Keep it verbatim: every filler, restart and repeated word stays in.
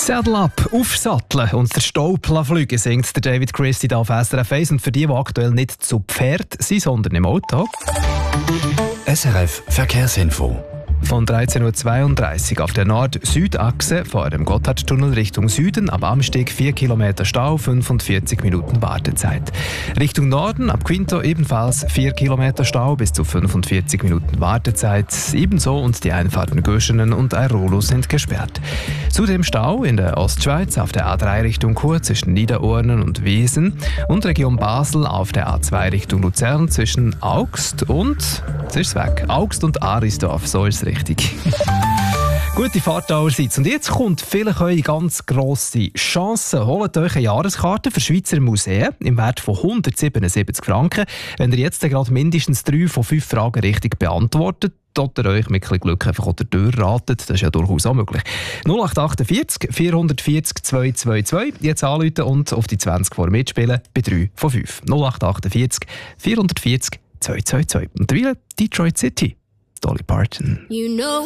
Saddle up, aufsatteln und der Staub fliegen, singt der David Christie da auf S R F eins. Und für die, die aktuell nicht zu Pferd sind, sondern im Auto. S R F Verkehrsinfo. Von dreizehn Uhr zweiunddreißig auf der Nord-Süd-Achse vor dem Gotthardtunnel Richtung Süden ab Amsteg vier Kilometer Stau, fünfundvierzig Minuten Wartezeit. Richtung Norden ab Quinto ebenfalls vier Kilometer Stau bis zu fünfundvierzig Minuten Wartezeit. Ebenso und die Einfahrten Göschenen und Airolo sind gesperrt. Zudem Stau in der Ostschweiz auf der A drei Richtung Chur zwischen Niederurnen und Wesen und Region Basel auf der A zwei Richtung Luzern zwischen Augst und, jetzt ist es weg, Augst und Arisdorf, so ist es richtig. Gute Fahrt allerseits. Und jetzt kommt vielleicht eure ganz grosse Chance. Holt euch eine Jahreskarte für Schweizer Museen im Wert von hundertsiebenundsiebzig Franken. Wenn ihr jetzt gerade mindestens drei von fünf Fragen richtig beantwortet, oder euch mit ein Glück einfach oder durchratet, das ist ja durchaus auch möglich. null acht achtundvierzig vierhundertvierzig zweihundertzweiundzwanzig. Jetzt anrufen und auf die zwanzig vor mitspielen bei drei von fünf. null acht achtundvierzig vierhundertvierzig zweihundertzweiundzwanzig. Und derweil Detroit City. Dolly Parton. You know